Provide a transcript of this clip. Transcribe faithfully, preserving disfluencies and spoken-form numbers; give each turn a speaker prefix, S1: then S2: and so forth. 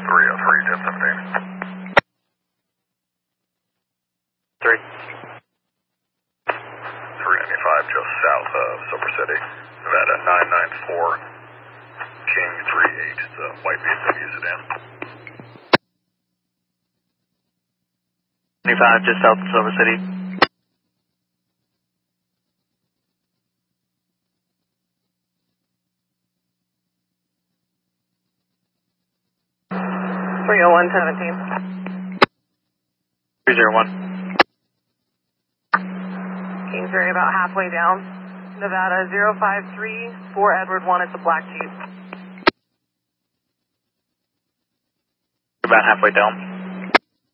S1: three oh three, ten seventeen.
S2: three.
S1: three ninety-five, just south of Silver City. Nevada nine nine four, King three eight, it's a white B M W sedan.
S2: twenty-five, just south of Silver City.
S3: three oh one, seventeen.
S2: three zero one.
S3: Kingsbury about halfway down. Nevada zero five three, four Edward one, it's a black Jeep.
S2: About halfway down.